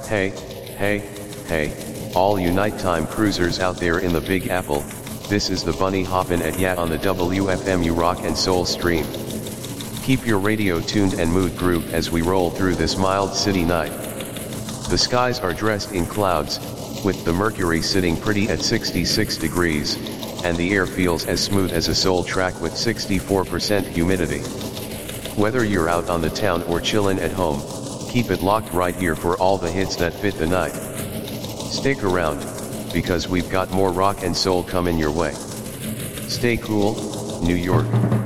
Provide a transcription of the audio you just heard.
Hey, hey, hey, all you nighttime cruisers out there in the Big Apple, this is the Bunny hoppin' at ya on the WFMU Rock and Soul stream. Keep your radio tuned and mood grooved as we roll through this mild city night. The skies are dressed in clouds, with the mercury sitting pretty at 66 degrees, and the air feels as smooth as a soul track with 64% humidity. Whether you're out on the town or chillin' at home, keep it locked right here for all the hits that fit the night. Stick around, because we've got more rock and soul coming your way. Stay cool, New York.